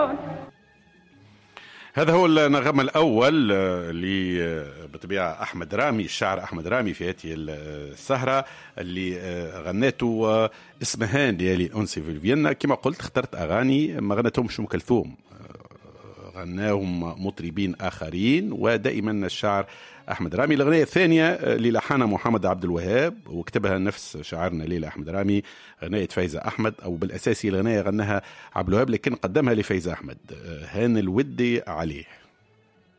هذا هو النغم الأول بطبيعة أحمد رامي، الشاعر أحمد رامي في هذه السهرة اللي غناته اسمهان ليالي الأنسي في فيينا. كما قلت اخترت أغاني ما غنتهمش أم كلثوم، غناهم مطربين آخرين، ودائما الشاعر أحمد رامي. الأغنية الثانية اللي لحنها محمد عبد الوهاب وكتبها نفس شاعرنا ليلى أحمد رامي، غناية فايزة أحمد، أو بالأساسي الغناية غناها عبد الوهاب لكن قدمها لفايزة أحمد، هان الودي عليه.